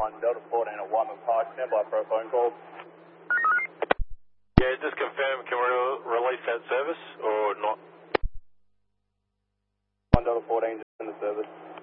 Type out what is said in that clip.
1 Delta 14 at Wyman Park, stand by for a phone call. Yeah, just confirm, can we release that service or not? 1 Delta 14 in the service.